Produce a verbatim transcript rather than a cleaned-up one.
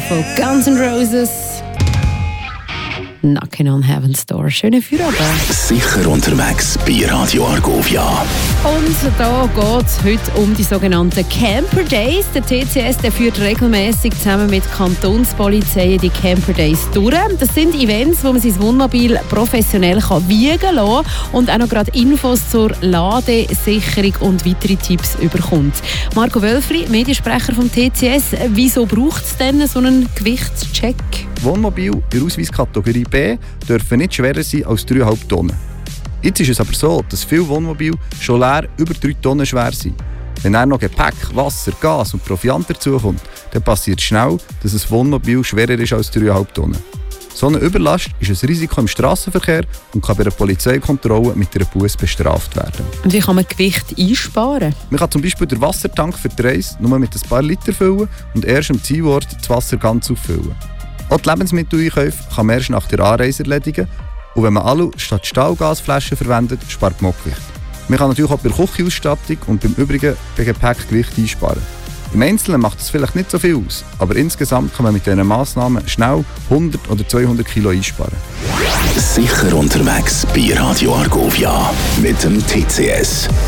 von Guns N' Roses. Knocking on Heaven's Door. Schöne Feierabend. Sicher unterwegs bei Radio Argovia. Und da geht es heute um die sogenannten Camper Days. Der T C S der führt regelmäßig zusammen mit Kantonspolizei die Camper Days durch. Das sind Events, wo man sein Wohnmobil professionell kann wiegen kann und auch noch gerade Infos zur Ladesicherung und weitere Tipps bekommt. Marco Wölfli, Mediensprecher vom T C S. Wieso braucht es denn so einen Gewichtscheck? Wohnmobil in der Ausweiskategorie B dürfen nicht schwerer sein als drei Komma fünf Tonnen. Jetzt ist es aber so, dass viele Wohnmobile schon leer über drei Tonnen schwer sind. Wenn dann noch Gepäck, Wasser, Gas und Proviant dazukommt, dann passiert schnell, dass ein Wohnmobil schwerer ist als drei Komma fünf Tonnen. So eine Überlast ist ein Risiko im Strassenverkehr und kann bei einer Polizeikontrolle mit einer Busse bestraft werden. Und wie kann man Gewicht einsparen? Man kann zum Beispiel den Wassertank für die Reise nur mit ein paar Liter füllen und erst am Zielort das Wasser ganz auffüllen. Auch die Lebensmitteleinkäufe kann man erst nach der Anreise erledigen. Und wenn man Alu statt Stahlgasflaschen verwendet, spart man Gewicht. Man kann natürlich auch bei der Küchenausstattung und beim übrigen Gepäck Gewicht einsparen. Im Einzelnen macht es vielleicht nicht so viel aus, aber insgesamt kann man mit diesen Massnahmen schnell hundert oder zweihundert Kilo einsparen. Sicher unterwegs bei Radio Argovia mit dem T C S.